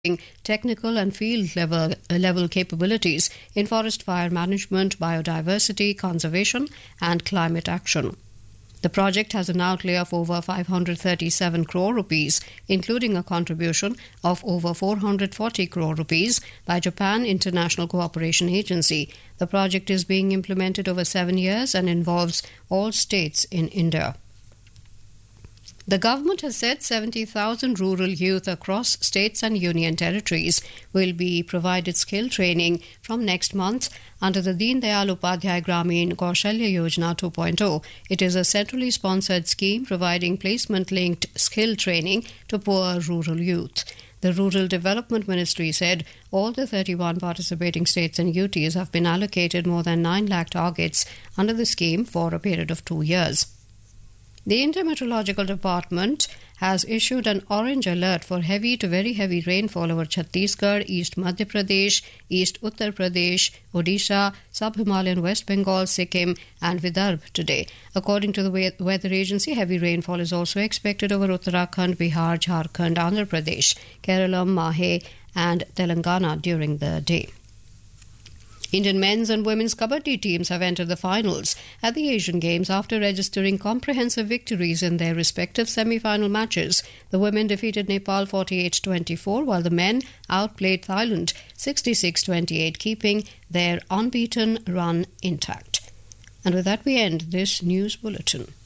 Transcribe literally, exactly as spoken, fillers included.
technical and field level, level capabilities in forest fire management, biodiversity, conservation and climate action. The project has an outlay of over five hundred thirty-seven crore rupees, including a contribution of over four hundred forty crore rupees by Japan International Cooperation Agency. The project is being implemented over seven years and involves all states in India. The government has said seventy thousand rural youth across states and union territories will be provided skill training from next month under the Deen Dayal Upadhyay Gramin Kaushalya Yojana two point oh. It is a centrally sponsored scheme providing placement-linked skill training to poor rural youth. The Rural Development Ministry said all the thirty-one participating states and U Ts have been allocated more than nine lakh targets under the scheme for a period of two years. The Indian Meteorological Department has issued an orange alert for heavy to very heavy rainfall over Chhattisgarh, East Madhya Pradesh, East Uttar Pradesh, Odisha, Sub-Himalayan West Bengal, Sikkim and Vidarbha today. According to the weather agency, heavy rainfall is also expected over Uttarakhand, Bihar, Jharkhand, Andhra Pradesh, Kerala, Mahe and Telangana during the day. Indian men's and women's kabaddi teams have entered the finals at the Asian Games after registering comprehensive victories in their respective semi-final matches. The women defeated Nepal forty-eight twenty-four, while the men outplayed Thailand sixty-six twenty-eight, keeping their unbeaten run intact. And with that, we end this news bulletin.